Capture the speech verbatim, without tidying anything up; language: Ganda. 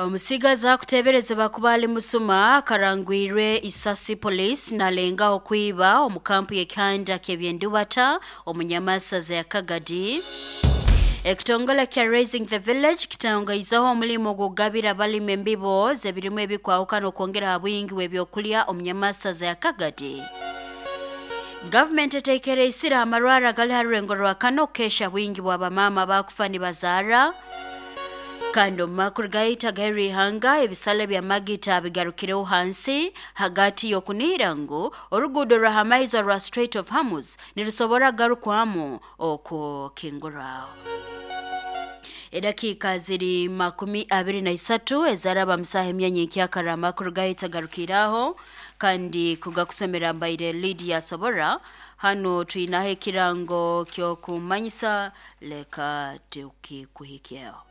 Omusigaza kuteberezebwa kuba ali Musuma karangwirwe Isasi Police nalenga okwiba omukampu y'ekanda ky'ebyenduwata omunyamasaza ya Kagadi. Ekitongole kya Raising the Village kitangaizaho omulimu gugabira balime embibo zebirimu ebikwawukana okwongera abwingi w'ebyokulya omunyamasaza ya Kagadi. Government eteekera isira amarwara gali harurengo rwa kano kesha bwingi bwa bamama bakufa ni bazara. Kando makuru gaita gairi hanga ebisale bya magita bigarukireho hansi hagati yokunirango orugudo rwa Hamaizo rwa Strait of Hormuz nirusobora garukwamu oko Kingorao. Edakika ziri makumi abiri na isatu ezaraba msahe myanyi kiakara makuru gaita garukiraho kandi kugakusomera mbaire Lydia Sobora hano tuinahe kirango kyo kumanyisa leka tuki kuhikeo.